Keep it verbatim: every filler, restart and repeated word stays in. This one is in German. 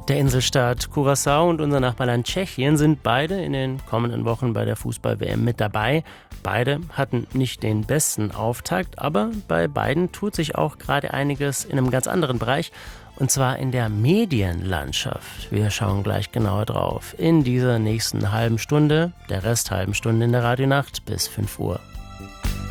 Der Inselstaat Curaçao und unser Nachbarland Tschechien sind beide in den kommenden Wochen bei der Fußball-W M mit dabei. Beide hatten nicht den besten Auftakt, aber bei beiden tut sich auch gerade einiges in einem ganz anderen Bereich, und zwar in der Medienlandschaft. Wir schauen gleich genauer drauf in dieser nächsten halben Stunde, der Rest halben Stunde in der Radionacht bis fünf Uhr.